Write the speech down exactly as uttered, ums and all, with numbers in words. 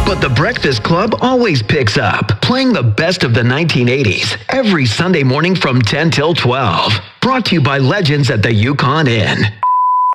But the Breakfast Club always picks up, playing the best of the nineteen eighties every Sunday morning from ten till twelve. Brought to you by Legends at the Yukon Inn.